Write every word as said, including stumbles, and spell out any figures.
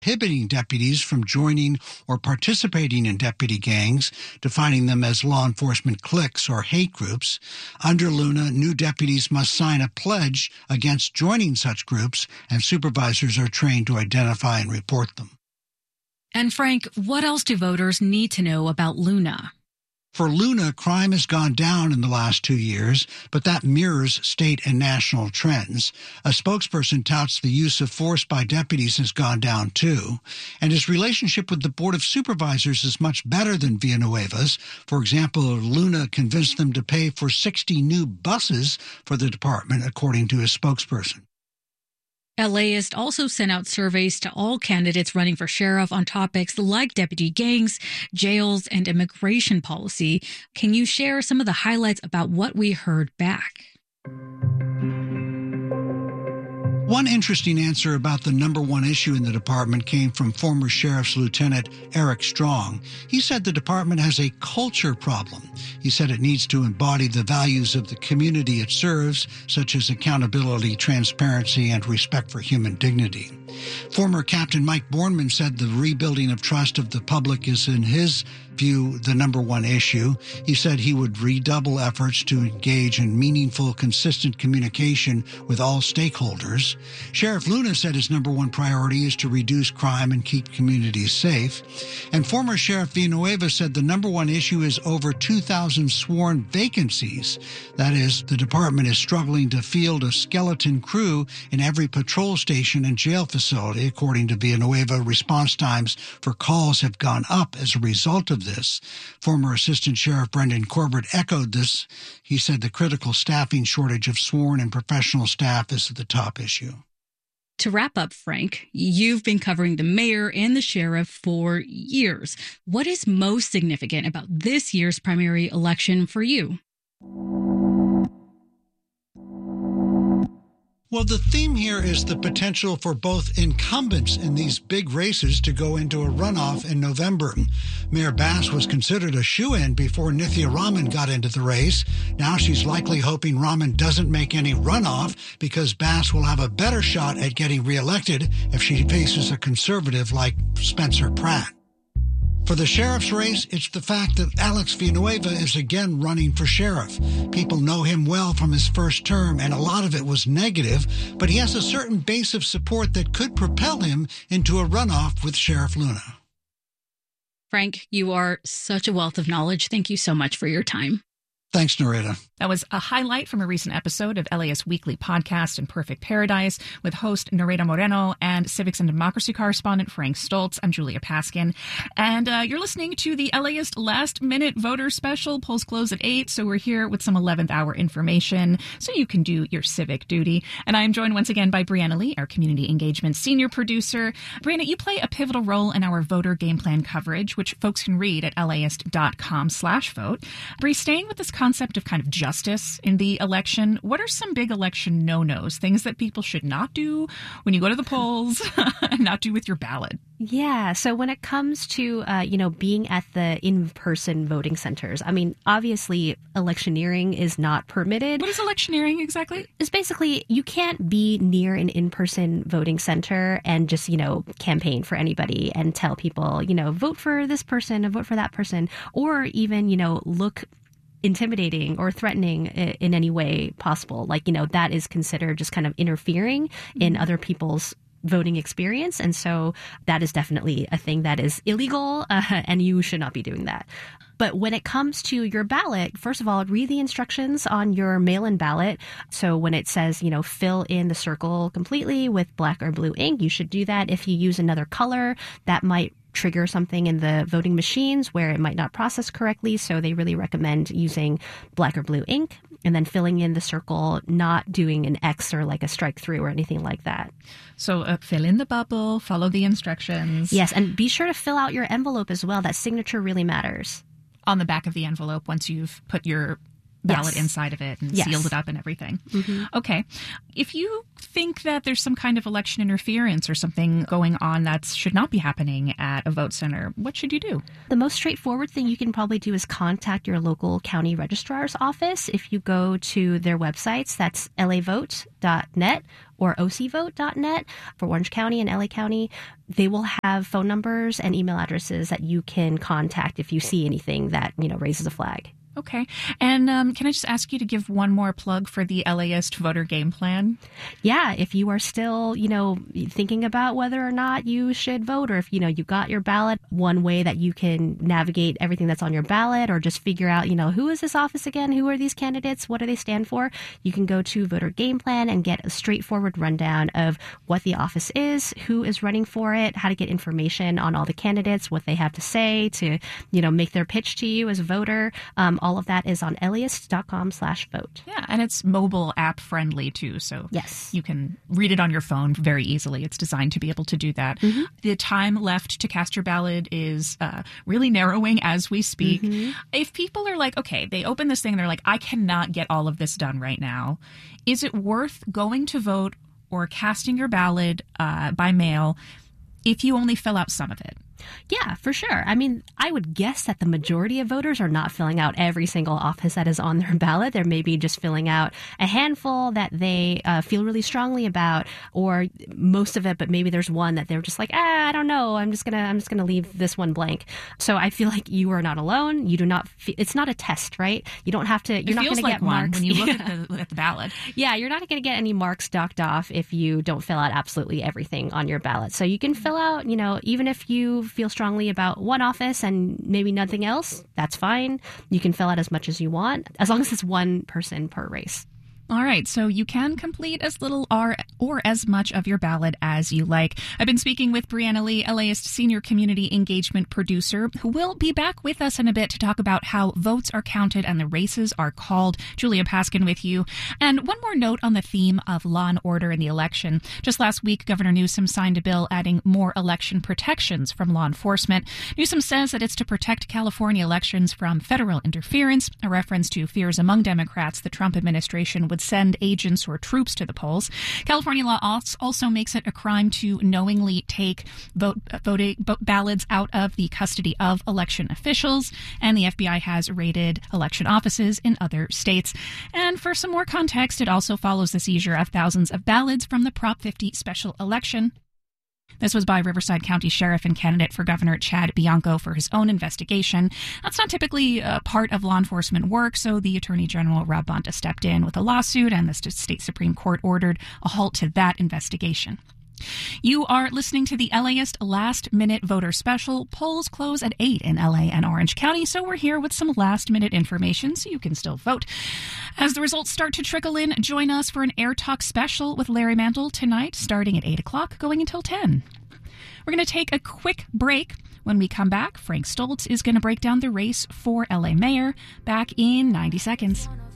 prohibiting deputies from joining or participating in deputy gangs, defining them as law enforcement cliques or hate groups. Under Luna, new deputies must sign a pledge against joining such groups, and supervisors are trained to identify and report them. And Frank, what else do voters need to know about Luna? For Luna, crime has gone down in the last two years, but that mirrors state and national trends. A spokesperson touts the use of force by deputies has gone down too, and his relationship with the Board of Supervisors is much better than Villanueva's. For example, Luna convinced them to pay for sixty new buses for the department, according to his spokesperson. LAist also sent out surveys to all candidates running for sheriff on topics like deputy gangs, jails, and immigration policy. Can you share some of the highlights about what we heard back? One interesting answer about the number one issue in the department came from former Sheriff's Lieutenant Eric Strong. He said the department has a culture problem. He said it needs to embody the values of the community it serves, such as accountability, transparency, and respect for human dignity. Former Captain Mike Bornman said the rebuilding of trust of the public is, in his view, the number one issue. He said he would redouble efforts to engage in meaningful, consistent communication with all stakeholders. Sheriff Luna said his number one priority is to reduce crime and keep communities safe. And former Sheriff Villanueva said the number one issue is over two thousand sworn vacancies. That is, the department is struggling to field a skeleton crew in every patrol station and jail facility. According to Villanueva, response times for calls have gone up as a result of this. Former Assistant Sheriff Brendan Corbett echoed this. He said the critical staffing shortage of sworn and professional staff is the top issue. To wrap up, Frank, you've been covering the mayor and the sheriff for years. What is most significant about this year's primary election for you? Well, the theme here is the potential for both incumbents in these big races to go into a runoff in November. Mayor Bass was considered a shoo-in before Nithya Raman got into the race. Now she's likely hoping Raman doesn't make any runoff because Bass will have a better shot at getting reelected if she faces a conservative like Spencer Pratt. For the sheriff's race, it's the fact that Alex Villanueva is again running for sheriff. People know him well from his first term, and a lot of it was negative, but he has a certain base of support that could propel him into a runoff with Sheriff Luna. Frank, you are such a wealth of knowledge. Thank you so much for your time. Thanks, Narita. That was a highlight from a recent episode of L A S Weekly Podcast Imperfect Paradise with host Narita Moreno and Civics and Democracy correspondent Frank Stoltz. I'm Julia Paskin. And uh, you're listening to the LAist Last Minute Voter Special. Polls close at eight, so we're here with some eleventh hour information so you can do your civic duty. And I am joined once again by Brianna Lee, our community engagement senior producer. Brianna, you play a pivotal role in our voter game plan coverage, which folks can read at laist.com slash vote. Bree, staying with this concept of kind of justice in the election, what are some big election no-nos, things that people should not do when you go to the polls and not do with your ballot? Yeah. So when it comes to, uh, you know, being at the in-person voting centers, I mean, obviously electioneering is not permitted. What is electioneering exactly? It's basically you can't be near an in-person voting center and just, you know, campaign for anybody and tell people, you know, vote for this person and vote for that person, or even, you know, look intimidating or threatening in any way possible. Like, you know, that is considered just kind of interfering in other people's voting experience. And so that is definitely a thing that is illegal, uh, and you should not be doing that. But when it comes to your ballot, first of all, read the instructions on your mail-in ballot. So when it says, you know, fill in the circle completely with black or blue ink, you should do that. If you use another color, that might trigger something in the voting machines where it might not process correctly. So they really recommend using black or blue ink and then filling in the circle, not doing an X or like a strike through or anything like that. So uh, fill in the bubble, follow the instructions. Yes, and be sure to fill out your envelope as well. That signature really matters. On the back of the envelope, once you've put your ballot Yes. inside of it and Yes. sealed it up and everything. Mm-hmm. Okay. If you think that there's some kind of election interference or something going on that should not be happening at a vote center, what should you do? The most straightforward thing you can probably do is contact your local county registrar's office. If you go to their websites, that's L A vote dot net or O C vote dot net for Orange County and L A County. They will have phone numbers and email addresses that you can contact if you see anything that, you know, raises a flag. Okay. And um, can I just ask you to give one more plug for the LAist voter game plan? Yeah, if you are still, you know, thinking about whether or not you should vote, or if, you know, you got your ballot, one way that you can navigate everything that's on your ballot, or just figure out, you know, who is this office again? Who are these candidates? What do they stand for? You can go to Voter Game Plan and get a straightforward rundown of what the office is, who is running for it, how to get information on all the candidates, what they have to say to, you know, make their pitch to you as a voter. Um, all of that is on LAist dot com slash vote. Yeah, and it's mobile app friendly too, so yes, you can read it on your phone very easily. It's designed to be able to do that. Mm-hmm. The time left to cast your ballot is uh, really narrowing as we speak. Mm-hmm. If people are like, okay, they open this thing and they're like, I cannot get all of this done right now, is it worth going to vote or casting your ballot uh, by mail if you only fill out some of it? Yeah, for sure. I mean, I would guess that the majority of voters are not filling out every single office that is on their ballot. They're maybe just filling out a handful that they uh, feel really strongly about, or most of it, but maybe there's one that they're just like, ah, I don't know. I'm just gonna, I'm just gonna leave this one blank. So I feel like you are not alone. You do not. Fe- it's not a test, right? You don't have to. You're it not feels going like to get one marks when you look yeah. at, the, at the ballot. Yeah, you're not going to get any marks docked off if you don't fill out absolutely everything on your ballot. So you can fill out, you know, even if you feel strongly about one office and maybe nothing else, that's fine. You can fill out as much as you want, as long as it's one person per race. All right, so you can complete as little or, or as much of your ballot as you like. I've been speaking with Brianna Lee, LAist Senior Community Engagement Producer, who will be back with us in a bit to talk about how votes are counted and the races are called. Julia Paskin with you. And one more note on the theme of law and order in the election. Just last week, Governor Newsom signed a bill adding more election protections from law enforcement. Newsom says that it's to protect California elections from federal interference, a reference to fears among Democrats the Trump administration would send agents or troops to the polls. California law also makes it a crime to knowingly take vote, voting, ballots out of the custody of election officials, and the F B I has raided election offices in other states. And for some more context, it also follows the seizure of thousands of ballots from the Prop fifty special election. This was by Riverside County Sheriff and candidate for Governor Chad Bianco for his own investigation. That's not typically a part of law enforcement work, so the Attorney General Rob Bonta stepped in with a lawsuit, and the state Supreme Court ordered a halt to that investigation. You are listening to the LAist Last Minute Voter Special. Polls close at eight in L A and Orange County, so we're here with some last-minute information so you can still vote. As the results start to trickle in, join us for an Air Talk special with Larry Mantle tonight, starting at eight o'clock, going until ten. We're going to take a quick break. When we come back, Frank Stoltz is going to break down the race for L A mayor. Back in ninety seconds.